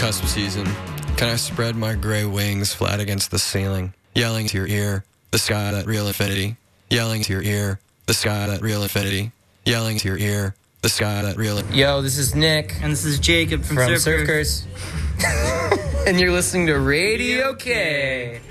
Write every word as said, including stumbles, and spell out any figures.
Cusp season. Can I spread my gray wings flat against the ceiling, yelling to your ear, the sky that real infinity, yelling to your ear, the sky that real infinity, yelling to your ear, the sky that real. Yo, this is Nick. And this is Jacob from, from Surf Surf Curse. And you're listening to Radio K.